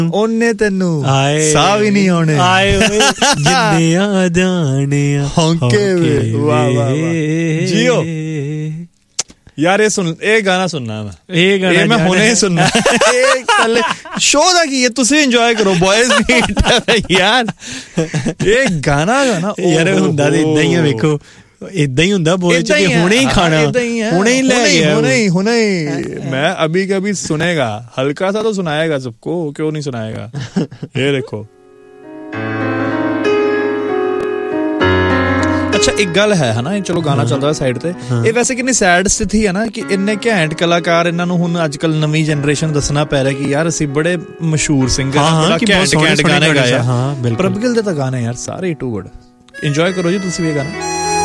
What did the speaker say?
ਉਹਨੇ ਤੈਨੂੰ ਸਾਹ ਵੀ ਨਹੀਂ ਆਉਣੇ ਆਏ ਓਏ ਜਿੰਨੇ ਆ ਜਾਣੇ ਹੌਂਕੇ ਵੇ ਵਾਹ ਵਾਹ ਜੀਓ ਯਾਰ ਇਹ ਗਾਣਾ ਸੁਣਨਾ ਇਹ ਮੈਂ ਹੁਣੇ ਹੀ ਸੁਣਨਾ ਸ਼ੋਅ ਦਾ ਕੀ ਹੈ ਤੁਸੀਂ ਇੰਜੋਏ ਕਰੋ ਬॉयਜ਼ ਮੀਟ ਯਾਰ ਇਹ ਗਾਣਾ ਯਾਰ ਹੁੰਦਾ ਤਾਂ ਇਦਾਂ ਹੀ ਆ ਵੇਖੋ ਏਦਾਂ ਹੀ ਹੁੰਦਾ ਬੋਲ ਚ ਹੁਣੇ ਹੀ ਖਾਣਾ ਹੁਣੇ ਹੀ ਲੈ ਗਿਆ ਹੁਣੇ मैं अभी कभी सुनेगा हल्का सा तो सुनाएगा सबको क्यों नहीं सुनाएगा ये देखो अच्छा एक गल है ना चलो गाना चल रहा साइड ते ये वैसे कितनी सैड स्थिति है ना कि इन्ने घैंट कलाकार इन्हां नूं हुण अजकल नवीं जनरेशन दसना पै रहा कि यार असीं बड़े मशहूर सिंगर बड़ा घैंट गाने गाए प्रभगिल दे तां गाने यार सारे टू गुड इंजॉय करो जी तुसीं भी गाना